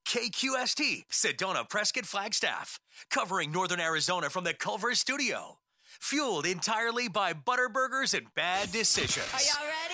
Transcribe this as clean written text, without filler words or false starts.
KQST, Sedona, Prescott, Flagstaff. Covering Northern Arizona from the Culver Studio. Fueled entirely by Butterburgers and Bad Decisions. Are y'all ready?